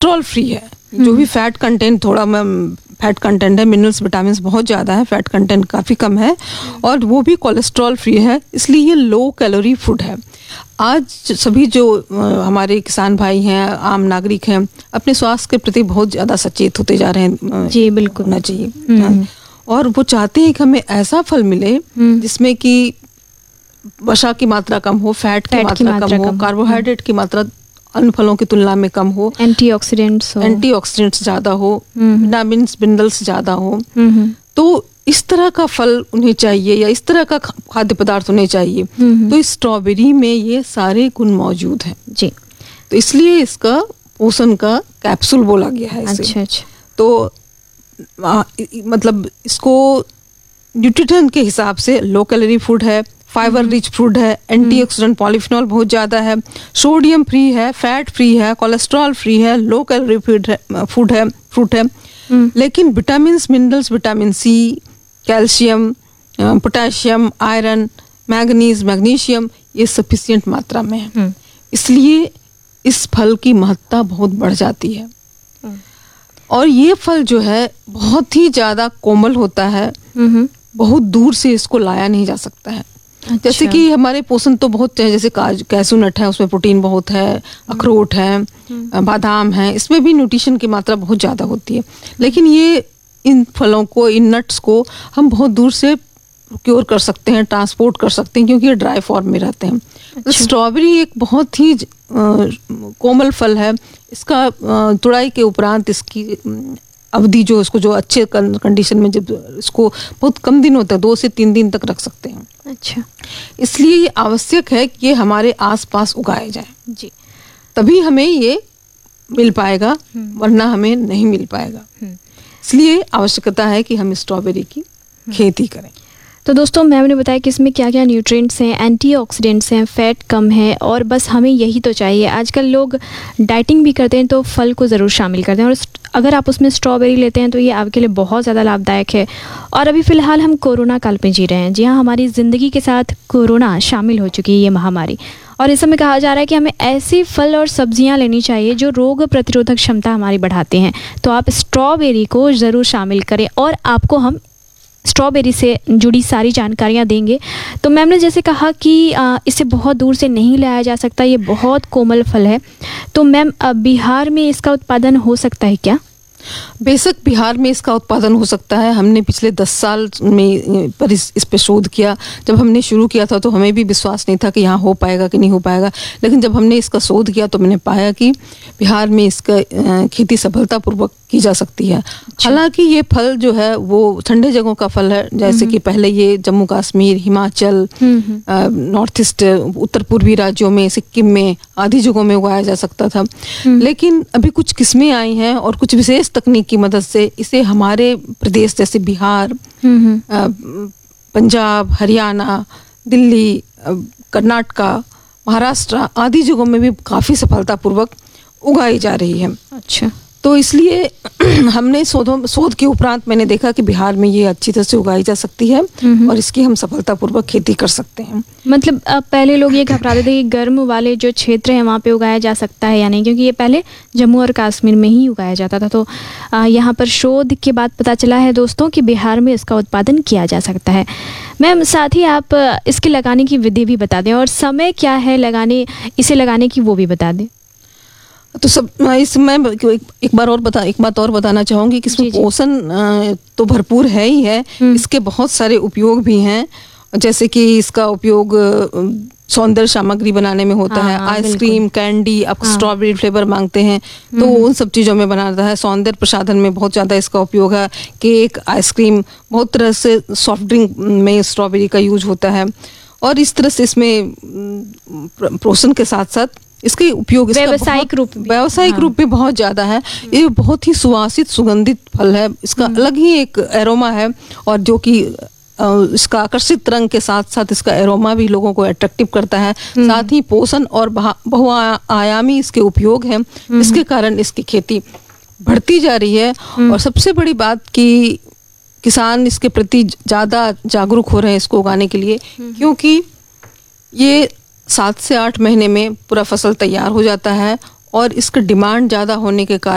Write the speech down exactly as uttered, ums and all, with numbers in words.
Cholesterol free है। जो भी फैट कंटेंट, थोड़ा मैम फैट कंटेंट है, मिनरल्स विटामिन बहुत ज़्यादा है, फैट कंटेंट काफ़ी कम है, और वो भी कोलेस्ट्रॉल फ्री है, इसलिए ये लो कैलोरी फूड है। आज सभी जो हमारे किसान भाई हैं, आम नागरिक हैं, अपने स्वास्थ्य के प्रति बहुत ज़्यादा सचेत होते जा रहे हैं। जी बिल्कुल होना चाहिए, और वो चाहते हैं कि हमें ऐसा फल मिले जिसमें कि वसा की मात्रा कम हो, फैट की मात्रा कम हो, कार्बोहाइड्रेट की मात्रा अन्य फलों की तुलना में कम हो, एंटीऑक्सीडेंट्स हो एंटीऑक्सीडेंट्स ज्यादा हो, विटामिन्स मिनरल्स ज्यादा हो। तो इस तरह का फल उन्हें चाहिए, या इस तरह का खाद्य पदार्थ उन्हें चाहिए। तो इस स्ट्रॉबेरी में ये सारे गुण मौजूद हैं जी। तो इसलिए इसका पोषण का कैप्सूल बोला गया है इसे। अच्छा अच्छा। तो आ, मतलब इसको न्यूट्रिशन के हिसाब से लो कैलोरी फूड है, फाइबर रिच फूड है, एंटीऑक्सीडेंट पॉलीफिनॉल बहुत ज़्यादा है, सोडियम फ्री है, फैट फ्री है, कोलेस्ट्रॉल फ्री है, लो कैलोरी फूड है फूड है फ्रूट है। लेकिन vitamin minerals, vitamin C, calcium, potassium, iron, manganese, magnesium ये सफिशिएंट मात्रा में है। इसलिए इस फल की महत्ता बहुत बढ़ जाती है। और ये फल जो है बहुत ही ज़्यादा कोमल होता है, बहुत दूर से इसको लाया नहीं जा सकता है। अच्छा। जैसे कि हमारे पोषण तो बहुत है, जैसे काजू कैसू नट है, उसमें प्रोटीन बहुत है, अखरोट है, बादाम है, इसमें भी न्यूट्रिशन की मात्रा बहुत ज़्यादा होती है। लेकिन ये इन फलों को, इन नट्स को हम बहुत दूर से प्रोक्योर कर सकते हैं, ट्रांसपोर्ट कर सकते हैं, क्योंकि ये ड्राई फॉर्म में रहते हैं। अच्छा। स्ट्रॉबेरी एक बहुत ही कोमल फल है। इसका तुड़ाई के उपरांत इसकी अवधि जो इसको जो अच्छे कंडीशन में, जब इसको बहुत कम दिन होता है, दो से तीन दिन तक रख सकते हैं। अच्छा। इसलिए ये आवश्यक है कि ये हमारे आसपास उगाए जाए जी, तभी हमें ये मिल पाएगा, वरना हमें नहीं मिल पाएगा। इसलिए आवश्यकता है कि हम स्ट्रॉबेरी की खेती करें। तो दोस्तों, मैम ने बताया कि इसमें क्या क्या न्यूट्रिएंट्स हैं, एंटीऑक्सीडेंट्स हैं, फैट कम है, और बस हमें यही तो चाहिए। आजकल लोग डाइटिंग भी करते हैं तो फल को ज़रूर शामिल करते हैं, और अगर आप उसमें स्ट्रॉबेरी लेते हैं तो ये आपके लिए बहुत ज़्यादा लाभदायक है। और अभी फ़िलहाल हम कोरोना काल में जी रहे हैं। जी हाँ, हमारी ज़िंदगी के साथ कोरोना शामिल हो चुकी है, ये महामारी। और इस समय कहा जा रहा है कि हमें ऐसे फल और सब्जियां लेनी चाहिए जो रोग प्रतिरोधक क्षमता हमारी बढ़ाते हैं। तो आप स्ट्रॉबेरी को ज़रूर शामिल करें, और आपको हम स्ट्रॉबेरी से जुड़ी सारी जानकारियाँ देंगे। तो मैम ने जैसे कहा कि इसे बहुत दूर से नहीं लाया जा सकता, ये बहुत कोमल फल है। तो मैम, बिहार में इसका उत्पादन हो सकता है क्या? बेशक बिहार में इसका उत्पादन हो सकता है। हमने पिछले दस साल में पर इस, इस पे शोध किया। जब हमने शुरू किया था तो हमें भी विश्वास नहीं था कि यहाँ हो पाएगा कि नहीं हो पाएगा, लेकिन जब हमने इसका शोध किया तो मैंने पाया कि बिहार में इसका खेती सफलतापूर्वक की जा सकती है। हालांकि ये फल जो है वो ठंडे जगहों का फल है, जैसे कि पहले ये जम्मू कश्मीर, हिमाचल, नॉर्थ ईस्ट, उत्तर पूर्वी राज्यों में, सिक्किम में आदि जगहों में उगाया जा सकता था। लेकिन अभी कुछ किस्में आई हैं और कुछ विशेष तकनीक की मदद से इसे हमारे प्रदेश जैसे बिहार, पंजाब, हरियाणा, दिल्ली, कर्नाटका, महाराष्ट्र आदि जगहों में भी काफ़ी सफलतापूर्वक उगाई जा रही है। अच्छा। तो इसलिए हमने शोधों शोध के उपरांत मैंने देखा कि बिहार में ये अच्छी तरह से उगाई जा सकती है और इसकी हम सफलतापूर्वक खेती कर सकते हैं। मतलब पहले लोग ये घबराते थे कि गर्म वाले जो क्षेत्र हैं वहाँ पे उगाया जा सकता है या नहीं, क्योंकि ये पहले जम्मू और कश्मीर में ही उगाया जाता था। तो यहाँ पर शोध के बाद पता चला है दोस्तों कि बिहार में इसका उत्पादन किया जा सकता है। मैम, साथ ही आप इसके लगाने की विधि भी बता दें, और समय क्या है लगाने इसे लगाने की वो भी बता दें। तो सब इसमें एक बार और बता एक बात और बताना चाहूँगी कि इसमें पोषण तो भरपूर है ही है, इसके बहुत सारे उपयोग भी हैं। जैसे कि इसका उपयोग सौंदर्य सामग्री बनाने में होता है। आइसक्रीम, कैंडी, आप स्ट्रॉबेरी फ्लेवर मांगते हैं तो उन सब चीज़ों में बनाता है। सौंदर्य प्रसाधन में बहुत ज़्यादा इसका उपयोग है। केक, आइसक्रीम, बहुत तरह से सॉफ्ट ड्रिंक में स्ट्रॉबेरी का यूज होता है। और इस तरह से इसमें पोषण के साथ साथ इसके उपयोग व्यावसायिक रूप व्यावसायिक हाँ। रूप भी बहुत ज़्यादा है। ये बहुत ही सुवासित सुगंधित फल है। इसका अलग ही एक एरोमा है, और जो कि इसका आकर्षित रंग के साथ साथ इसका एरोमा भी लोगों को अट्रैक्टिव करता है। साथ ही पोषण और बहुआयामी इसके उपयोग हैं, इसके कारण इसकी खेती बढ़ती जा रही है। और सबसे बड़ी बात कि किसान इसके प्रति ज़्यादा जागरूक हो रहे हैं इसको उगाने के लिए, क्योंकि ये सात से आठ महीने में पूरा फसल तैयार हो जाता है और इसका डिमांड ज़्यादा होने के कारण